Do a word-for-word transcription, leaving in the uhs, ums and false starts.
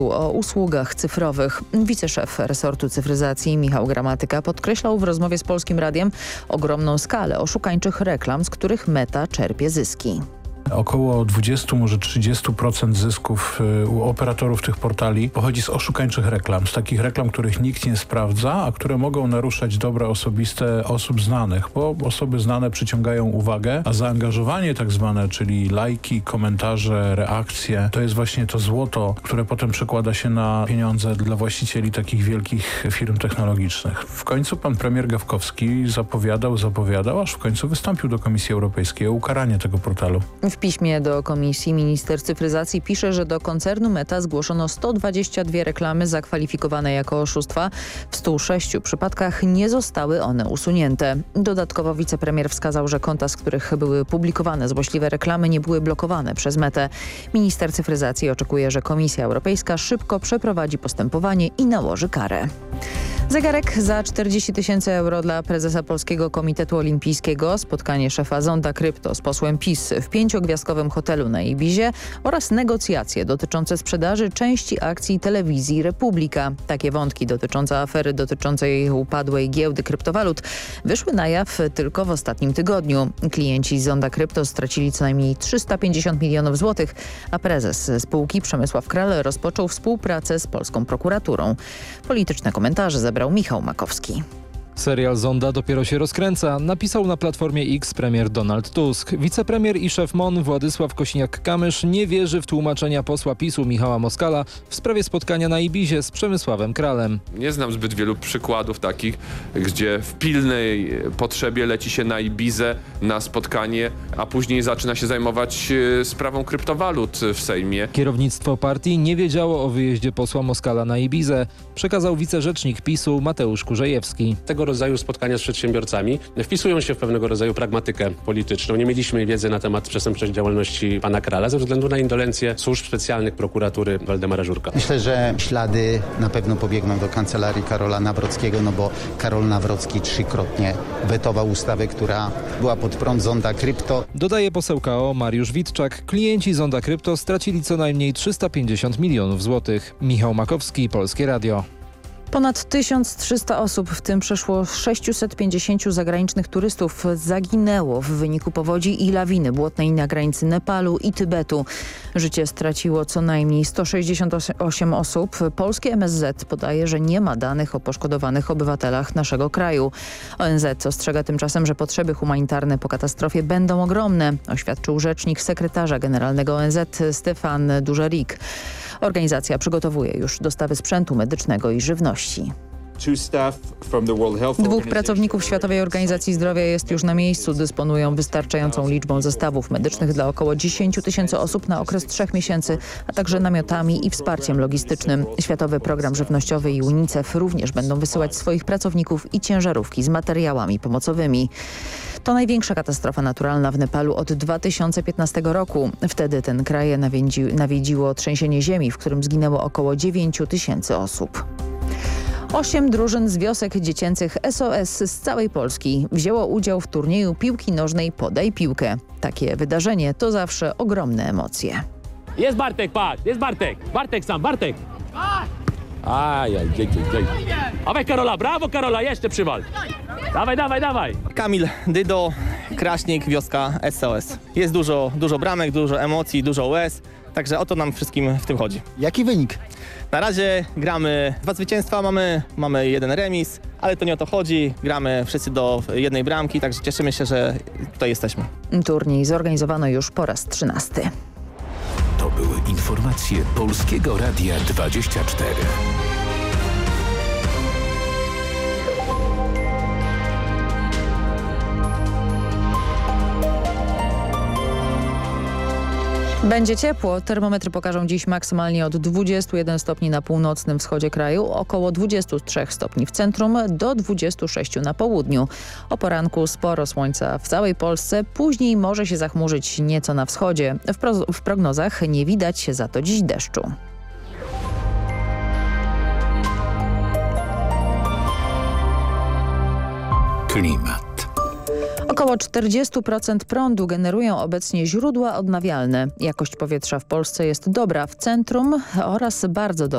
O usługach cyfrowych. Wiceszef resortu cyfryzacji Michał Gramatyka podkreślał w rozmowie z Polskim Radiem ogromną skalę oszukańczych reklam, z których Meta czerpie zyski. Około dwadzieścia, może trzydzieści procent zysków u operatorów tych portali pochodzi z oszukańczych reklam. Z takich reklam, których nikt nie sprawdza, a które mogą naruszać dobra osobiste osób znanych, bo osoby znane przyciągają uwagę, a zaangażowanie tak zwane, czyli lajki, komentarze, reakcje, to jest właśnie to złoto, które potem przekłada się na pieniądze dla właścicieli takich wielkich firm technologicznych. W końcu pan premier Gawkowski zapowiadał, zapowiadał, aż w końcu wystąpił do Komisji Europejskiej o ukaranie tego portalu. W piśmie do komisji minister cyfryzacji pisze, że do koncernu Meta zgłoszono sto dwadzieścia dwie reklamy zakwalifikowane jako oszustwa. W stu sześciu przypadkach nie zostały one usunięte. Dodatkowo wicepremier wskazał, że konta, z których były publikowane złośliwe reklamy, nie były blokowane przez Metę. Minister cyfryzacji oczekuje, że Komisja Europejska szybko przeprowadzi postępowanie i nałoży karę. Zegarek za czterdzieści tysięcy euro dla prezesa Polskiego Komitetu Olimpijskiego, spotkanie szefa Zonda Krypto z posłem PiS w pięciogwiazdkowym hotelu na Ibizie oraz negocjacje dotyczące sprzedaży części akcji telewizji Republika. Takie wątki dotyczące afery dotyczącej upadłej giełdy kryptowalut wyszły na jaw tylko w ostatnim tygodniu. Klienci Zonda Krypto stracili co najmniej trzysta pięćdziesiąt milionów złotych, a prezes spółki Przemysław Kral rozpoczął współpracę z polską prokuraturą. Polityczne komentarze zebrał Michał Makowski. Serial Zonda dopiero się rozkręca, napisał na Platformie X premier Donald Tusk. Wicepremier i szef M O N Władysław Kosiniak-Kamysz nie wierzy w tłumaczenia posła PiSu Michała Moskala w sprawie spotkania na Ibizie z Przemysławem Kralem. Nie znam zbyt wielu przykładów takich, gdzie w pilnej potrzebie leci się na Ibizę na spotkanie, a później zaczyna się zajmować sprawą kryptowalut w Sejmie. Kierownictwo partii nie wiedziało o wyjeździe posła Moskala na Ibizę, przekazał wicerzecznik PiSu Mateusz Kurzejewski. Tego rodzaju spotkania z przedsiębiorcami wpisują się w pewnego rodzaju pragmatykę polityczną. Nie mieliśmy wiedzy na temat przestępczej działalności pana Krala ze względu na indolencję służb specjalnych prokuratury Waldemara Żurka. Myślę, że ślady na pewno pobiegną do kancelarii Karola Nawrockiego, no bo Karol Nawrocki trzykrotnie wetował ustawę, która była pod prąd Zonda Krypto. Dodaje poseł K O Mariusz Witczak. Klienci Zonda Krypto stracili co najmniej trzysta pięćdziesiąt milionów złotych. Michał Makowski, Polskie Radio. Ponad tysiąc trzysta osób, w tym przeszło sześciuset pięćdziesięciu zagranicznych turystów, zaginęło w wyniku powodzi i lawiny błotnej na granicy Nepalu i Tybetu. Życie straciło co najmniej sto sześćdziesiąt osiem osób. Polskie M S Z podaje, że nie ma danych o poszkodowanych obywatelach naszego kraju. O N Z ostrzega tymczasem, że potrzeby humanitarne po katastrofie będą ogromne, oświadczył rzecznik sekretarza generalnego O N Z Stefan Dujarric. Organizacja przygotowuje już dostawy sprzętu medycznego i żywności. Dwóch pracowników Światowej Organizacji Zdrowia jest już na miejscu. Dysponują wystarczającą liczbą zestawów medycznych dla około dziesięciu tysięcy osób na okres trzech miesięcy, a także namiotami i wsparciem logistycznym. Światowy Program Żywnościowy i UNICEF również będą wysyłać swoich pracowników i ciężarówki z materiałami pomocowymi. To największa katastrofa naturalna w Nepalu od dwa tysiące piętnastego roku. Wtedy ten kraj nawiedzi, nawiedziło trzęsienie ziemi, w którym zginęło około dziewięciu tysięcy osób. Osiem drużyn z wiosek dziecięcych S O S z całej Polski wzięło udział w turnieju piłki nożnej Podaj Piłkę. Takie wydarzenie to zawsze ogromne emocje. Jest Bartek, patrz, jest Bartek. Bartek sam, Bartek. Ajaj, dzięki, dzięki. Dawaj Karola, brawo Karola, jeszcze przywal. Dawaj, dawaj, dawaj. Kamil Dydo, Kraśnik, wioska S O S. Jest dużo, dużo bramek, dużo emocji, dużo łez, także o to nam wszystkim w tym chodzi. Jaki wynik? Na razie gramy dwa zwycięstwa, mamy, mamy jeden remis, ale to nie o to chodzi. Gramy wszyscy do jednej bramki, także cieszymy się, że tutaj jesteśmy. Turniej zorganizowano już po raz trzynasty. To były informacje Polskiego Radia dwadzieścia cztery. Będzie ciepło. Termometry pokażą dziś maksymalnie od dwudziestu jeden stopni na północnym wschodzie kraju, około dwudziestu trzech stopni w centrum, do dwudziestu sześciu na południu. O poranku sporo słońca w całej Polsce, później może się zachmurzyć nieco na wschodzie. W, pro w prognozach nie widać za to dziś deszczu. Klimat. Około czterdzieści procent prądu generują obecnie źródła odnawialne. Jakość powietrza w Polsce jest dobra w centrum oraz bardzo dobra